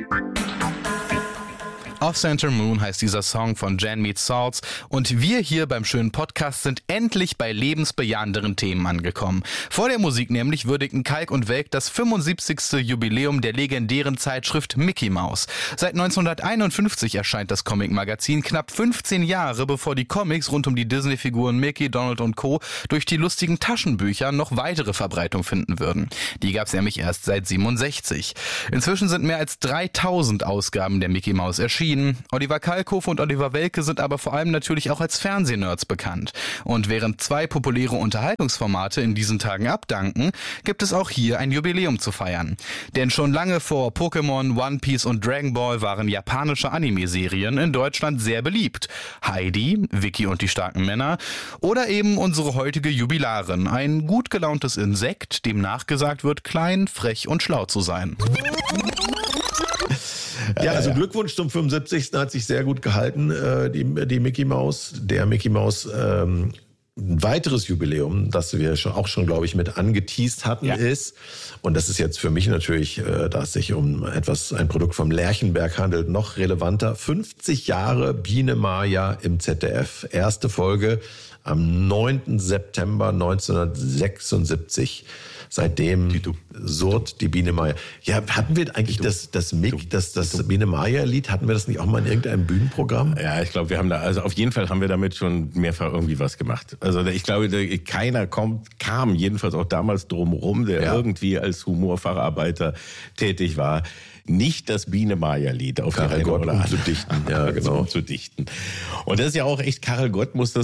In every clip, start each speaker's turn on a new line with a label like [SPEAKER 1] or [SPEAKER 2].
[SPEAKER 1] Off Center Moon heißt dieser Song von Jan Meets Salts und wir hier beim schönen Podcast sind endlich bei lebensbejahenderen Themen angekommen. Vor der Musik nämlich würdigten Kalk und Welk das 75. Jubiläum der legendären Zeitschrift Mickey Mouse. Seit 1951 erscheint das Comic-Magazin, knapp 15 Jahre bevor die Comics rund um die Disney-Figuren Mickey, Donald und Co. durch die lustigen Taschenbücher noch weitere Verbreitung finden würden. Die gab's nämlich erst seit 67. Inzwischen sind mehr als 3000 Ausgaben der Mickey Mouse erschienen. Oliver Kalkofe und Oliver Welke sind aber vor allem natürlich auch als Fernsehnerds bekannt. Und während zwei populäre Unterhaltungsformate in diesen Tagen abdanken, gibt es auch hier ein Jubiläum zu feiern. Denn schon lange vor Pokémon, One Piece und Dragon Ball waren japanische Anime-Serien in Deutschland sehr beliebt. Heidi, Vicky und die starken Männer oder eben unsere heutige Jubilarin, ein gut gelauntes Insekt, dem nachgesagt wird, klein, frech und schlau zu sein.
[SPEAKER 2] Ja, also Glückwunsch zum 75. Hat sich sehr gut gehalten, die Mickey Mouse. Der Mickey Mouse, ein weiteres Jubiläum, das wir schon, glaube ich, mit angeteast hatten, ist, und das ist jetzt für mich natürlich, da es sich um ein Produkt vom Lerchenberg handelt, noch relevanter, 50 Jahre Biene Maya im ZDF. Erste Folge am 9. September 1976. Seitdem surrt die Biene Maya. Ja, hatten wir eigentlich das Biene Maya-Lied, hatten wir das nicht auch mal in irgendeinem Bühnenprogramm?
[SPEAKER 3] Ja, ich glaube, wir haben also auf jeden Fall haben wir damit schon mehrfach irgendwie was gemacht. Also ich glaube, keiner kam jedenfalls auch damals drum rum, der irgendwie als Humorfacharbeiter tätig war, nicht das Biene-Maya-Lied auf
[SPEAKER 2] Karel Gott umzudichten.
[SPEAKER 3] Ja, genau. Umzudichten. Und das ist ja auch echt, Karel Gott musste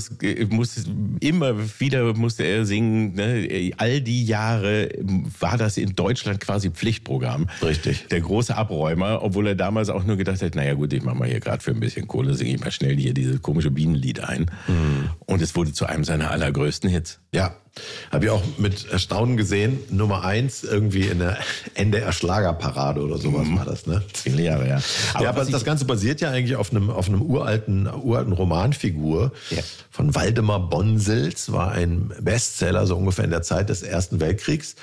[SPEAKER 3] er singen, ne? All die Jahre war das in Deutschland quasi Pflichtprogramm.
[SPEAKER 2] Richtig.
[SPEAKER 3] Der große Abräumer, obwohl er damals auch nur gedacht hat, naja gut, ich mach mal hier gerade für ein bisschen Kohle, singe ich mal schnell hier dieses komische Bienenlied ein. Mhm. Und es wurde zu einem seiner allergrößten Hits.
[SPEAKER 2] Ja. Habe ich auch mit Erstaunen gesehen. Nummer 1 irgendwie in der NDR Schlagerparade oder sowas war das, ne?
[SPEAKER 3] 10 Jahre, ja.
[SPEAKER 2] Aber das Ganze basiert ja eigentlich auf einem uralten Romanfigur von Waldemar Bonsels, war ein Bestseller, so ungefähr in der Zeit des Ersten Weltkriegs.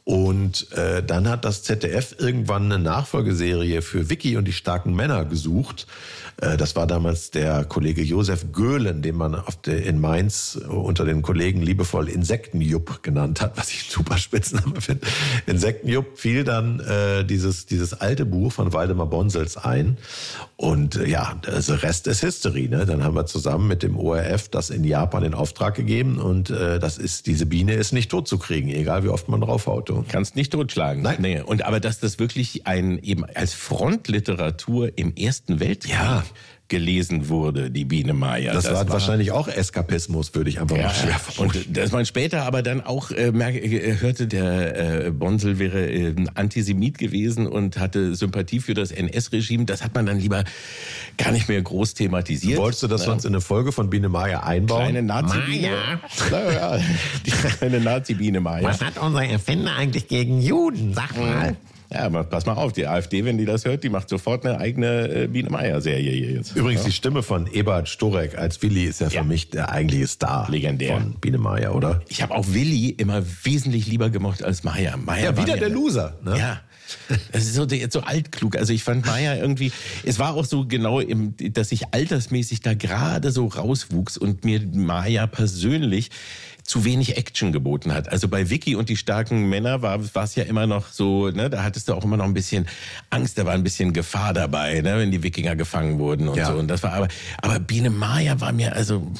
[SPEAKER 2] Und dann hat das ZDF irgendwann eine Nachfolgeserie für Vicky und die starken Männer gesucht. Das war damals der Kollege Josef Göhlen, den man in Mainz unter den Kollegen liebevoll Insektenjupp genannt hat, was ich einen super Spitzname finde. Insektenjupp fiel dann dieses alte Buch von Waldemar Bonsels ein. Und der Rest ist History. Ne? Dann haben wir zusammen mit dem ORF das in Japan in Auftrag gegeben. Und diese Biene ist nicht tot zu kriegen, egal wie oft man draufhaut.
[SPEAKER 3] Kannst nicht totschlagen.
[SPEAKER 2] Nein.
[SPEAKER 3] Nee. Und aber dass das wirklich eben als Frontliteratur im Ersten Weltkrieg gelesen wurde, die Biene Maya.
[SPEAKER 2] Das war wahrscheinlich auch Eskapismus, würde ich einfach mal schwer vermuten.
[SPEAKER 3] Und dass man später aber dann auch hörte, der Bonsel wäre Antisemit gewesen und hatte Sympathie für das NS-Regime. Das hat man dann lieber gar nicht mehr groß thematisiert.
[SPEAKER 2] Wolltest du das sonst in eine Folge von Biene Maya einbauen?
[SPEAKER 3] Kleine Nazi-Biene. Ja, die kleine Nazi-Biene Maya.
[SPEAKER 2] Was hat unser Erfinder eigentlich gegen Juden? Sag mal.
[SPEAKER 3] Ja, aber pass mal auf, die AfD, wenn die das hört, die macht sofort eine eigene Biene-Meier-Serie hier jetzt.
[SPEAKER 2] Übrigens, die Stimme von Eberhard Storek als Willi ist ja für mich der eigentliche Star.
[SPEAKER 3] Legendär.
[SPEAKER 2] Von Biene Meier, oder?
[SPEAKER 3] Ich habe auch Willi immer wesentlich lieber gemocht als Meier.
[SPEAKER 2] Ja, wieder der Loser, ne?
[SPEAKER 3] Ja. Das ist so altklug. Also ich fand Meier irgendwie, es war auch so genau, dass ich altersmäßig da gerade so rauswuchs und mir Meier persönlich zu wenig Action geboten hat. Also bei Vicky und die starken Männer war es ja immer noch so, ne, da hattest du auch immer noch ein bisschen Angst, da war ein bisschen Gefahr dabei, ne, wenn die Wikinger gefangen wurden und so. Und das war aber Biene Maya war mir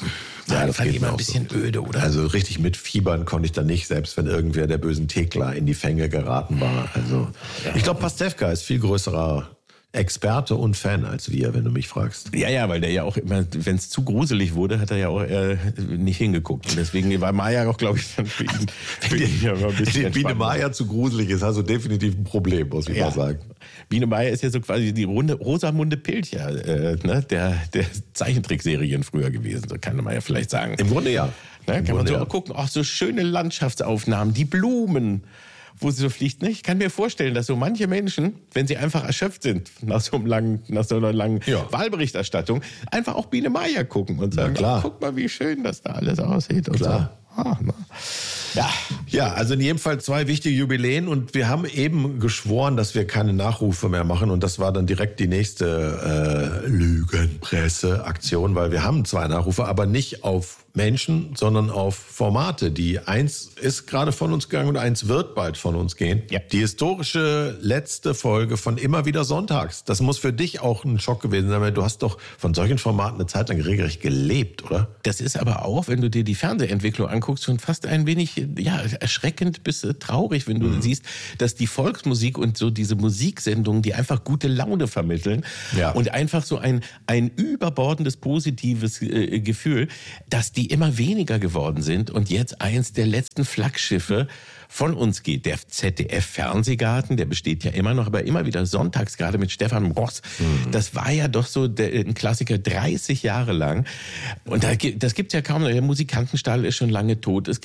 [SPEAKER 3] das fand ich immer ein bisschen öde, oder?
[SPEAKER 2] Also richtig mitfiebern konnte ich da nicht, selbst wenn irgendwer der bösen Thekla in die Fänge geraten war. Also ich glaube, Pastewka ist viel größerer Experte und Fan als wir, wenn du mich fragst.
[SPEAKER 3] Ja, weil der ja auch immer, wenn es zu gruselig wurde, hat er ja auch nicht hingeguckt. Und deswegen war Maya auch, glaube ich, dann für ihn ja mal ein bisschen
[SPEAKER 2] wenn Biene Maya zu gruselig ist, hast du definitiv ein Problem, muss ich mal sagen.
[SPEAKER 3] Biene Maya ist ja so quasi die Rosamunde Pilcher, ne, der Zeichentrickserien früher gewesen, so kann man ja vielleicht sagen.
[SPEAKER 2] Im Grunde ja.
[SPEAKER 3] Ne, kann man so auch gucken, ach, so schöne Landschaftsaufnahmen, die Blumen, wo sie so fliegt. Ne? Ich kann mir vorstellen, dass so manche Menschen, wenn sie einfach erschöpft sind nach so einer langen Wahlberichterstattung, einfach auch Biene Meier gucken und sagen, guck mal, wie schön das da alles aussieht. Und
[SPEAKER 2] klar.
[SPEAKER 3] So.
[SPEAKER 2] Ja, also in jedem Fall 2 wichtige Jubiläen und wir haben eben geschworen, dass wir keine Nachrufe mehr machen und das war dann direkt die nächste Lügenpresse-Aktion, weil wir haben 2 Nachrufe, aber nicht auf Menschen, sondern auf Formate. Die eins ist gerade von uns gegangen und eins wird bald von uns gehen.
[SPEAKER 3] Ja.
[SPEAKER 2] Die historische letzte Folge von Immer wieder sonntags. Das muss für dich auch ein Schock gewesen sein, weil du hast doch von solchen Formaten eine Zeit lang regelrecht gelebt, oder?
[SPEAKER 3] Das ist aber auch, wenn du dir die Fernsehentwicklung anguckst, schon fast ein wenig erschreckend bis traurig, wenn du siehst, dass die Volksmusik und so diese Musiksendungen, die einfach gute Laune vermitteln und einfach so ein überbordendes positives Gefühl, dass die immer weniger geworden sind und jetzt eins der letzten Flaggschiffe von uns geht. Der ZDF-Fernsehgarten, der besteht ja immer noch, aber immer wieder sonntags, gerade mit Stefan Ross. Das war ja doch so ein Klassiker 30 Jahre lang. Und das gibt's ja kaum. Der Musikantenstall ist schon lange tot. Es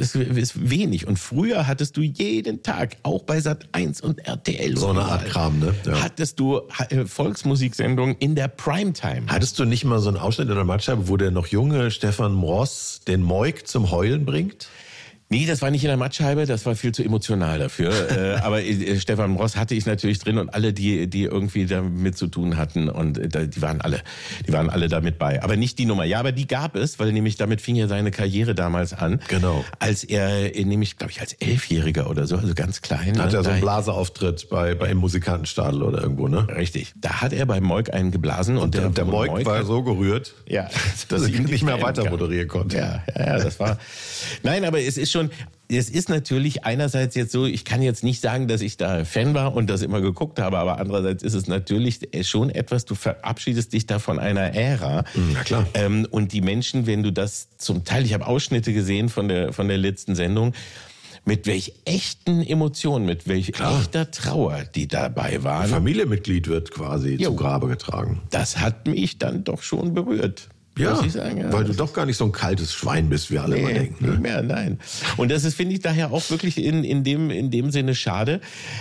[SPEAKER 3] ist wenig. Und früher hattest du jeden Tag, auch bei Sat.1 und RTL.
[SPEAKER 2] So eine Art Kram, ne? Ja.
[SPEAKER 3] Hattest du Volksmusiksendungen in der Primetime.
[SPEAKER 2] Hattest du nicht mal so einen Ausschnitt in der Mattscheibe, wo der noch junge Stefan Ross den Moik zum Heulen bringt?
[SPEAKER 3] Nee, das war nicht in der Mattscheibe, das war viel zu emotional dafür. Aber Stefan Ross hatte ich natürlich drin und alle, die irgendwie damit zu tun hatten und die waren alle da mit bei. Aber nicht die Nummer. Ja, aber die gab es, weil nämlich damit fing ja seine Karriere damals an.
[SPEAKER 2] Genau.
[SPEAKER 3] Als er nämlich, glaube ich, als 11-Jähriger oder so, also ganz klein.
[SPEAKER 2] Hat er so einen Blaseauftritt im Musikantenstadel oder irgendwo, ne?
[SPEAKER 3] Richtig. Da hat er bei Moik einen geblasen und
[SPEAKER 2] der Moik war so gerührt,
[SPEAKER 3] ja,
[SPEAKER 2] dass ich nicht mehr weiter moderieren konnte.
[SPEAKER 3] Ja, das war. Nein, aber es ist natürlich einerseits jetzt so, ich kann jetzt nicht sagen, dass ich da Fan war und das immer geguckt habe, aber andererseits ist es natürlich schon etwas, du verabschiedest dich da von einer Ära.
[SPEAKER 2] Na klar.
[SPEAKER 3] Und die Menschen, wenn du das zum Teil, ich habe Ausschnitte gesehen von der letzten Sendung, mit welch echten Emotionen, mit welch echter Trauer die dabei waren.
[SPEAKER 2] Ein Familienmitglied wird quasi zu Grabe getragen.
[SPEAKER 3] Das hat mich dann doch schon berührt.
[SPEAKER 2] Ja,
[SPEAKER 3] muss ich sagen, ja,
[SPEAKER 2] weil du doch gar nicht so ein kaltes Schwein bist, wie alle immer denken. Ne?
[SPEAKER 3] Nicht mehr, nein. Und das ist, finde ich, daher auch wirklich in dem Sinne schade.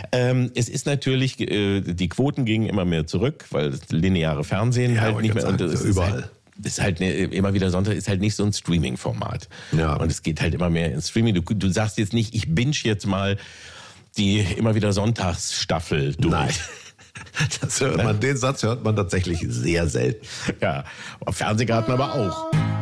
[SPEAKER 3] Es ist natürlich, die Quoten gingen immer mehr zurück, weil das lineare Fernsehen halt nicht mehr...
[SPEAKER 2] Und das ist überall.
[SPEAKER 3] Ist halt immer wieder Sonntag, ist halt nicht so ein Streaming-Format.
[SPEAKER 2] Ja.
[SPEAKER 3] Und es geht halt immer mehr ins Streaming. Du sagst jetzt nicht, ich binge jetzt mal die immer wieder Sonntagsstaffel durch.
[SPEAKER 2] Nein. Den Satz hört man tatsächlich sehr selten.
[SPEAKER 3] Ja, Fernsehgarten aber auch.